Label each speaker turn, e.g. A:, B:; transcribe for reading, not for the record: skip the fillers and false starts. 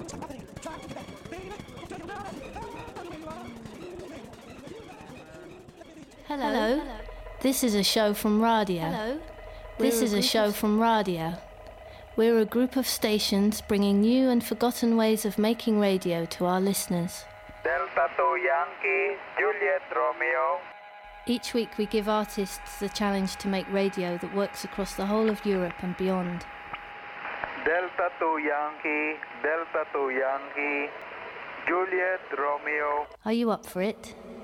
A: Hello. This is a show from Radio.
B: Hello.
A: This is a show from Radio. We're a group of stations bringing new and forgotten ways of making radio to our listeners.
C: Delta 2 Yankee, Juliet Romeo.
A: Each week we give artists the challenge to make radio that works across the whole of Europe and beyond.
C: Delta 2 Yankee, Delta 2 Yankee, Juliet Romeo.
A: Are you up for it?